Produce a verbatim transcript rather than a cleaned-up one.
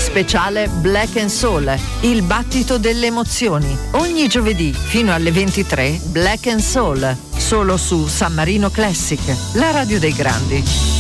speciale Black and Soul, il battito delle emozioni. Ogni giovedì fino alle ventitré Black and Soul, solo su San Marino Classic, la radio dei grandi.